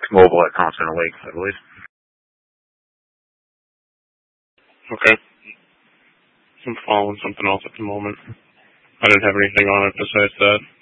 mobile at Continental Lakes, I believe. Okay. I'm following something else at the moment. I didn't have anything on it besides that.